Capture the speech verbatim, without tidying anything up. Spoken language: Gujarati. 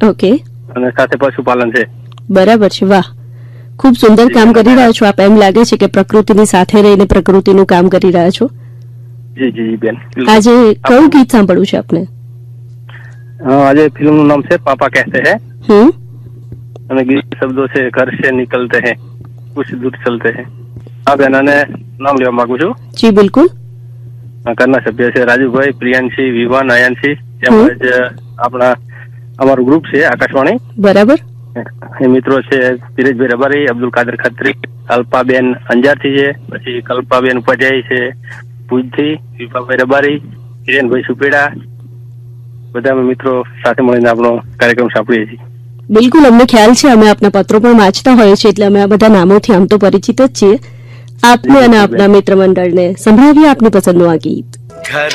ઓકે. અને સાથે પશુપાલન છે. બરાબર છે. વાહ, ખૂબ સુંદર કામ કરી રહ્યા છો આપ. એમ લાગે છે કે પ્રકૃતિની સાથે રહીને પ્રકૃતિનું કામ કરી રહ્યા છો. જી જી બેન. આજે કયું ગીત સાંભળવું છે આપને? આજે ફિલ્મનું નામ છે પાપા કહેતે હે હમ અને ગીત શબ્દો છે ઘર से निकलते हैं कुछ दूर चलते हैं. હા બેન, અને નામ લેવા માંગુ છું. જી બિલકુલ. ઘરના સભ્ય છે રાજુભાઈ, પ્રિયાંશી, વિવાન, અયાનશી, તેમજ આપણા અમારું ગ્રુપ છે આકાશવાણી. બરાબર. એ મિત્રો છે ધીરજભાઈ રબારી, અબ્દુલ કાદર ખત્રી, અલ્પાબેન અંજારથી છે, પછી કલ્પાબેન પજાઈ છે ભુજથી, વિભાભાઈ રબારી, કિરણભાઈ સુપેડા, બધા અમે મિત્રો સાથે મળીને આપણો કાર્યક્રમ સાંભળીએ છીએ. બિલકુલ, અમને ખ્યાલ છે. અમે આપના પત્રો પણ વાંચતા હોઈએ છીએ, એટલે અમે આ બધા નામોથી આમ તો પરિચિત જ છીએ. આપને અને આપના મિત્ર મંડળને સંભળાવીએ આપની પસંદનું આ ગીત.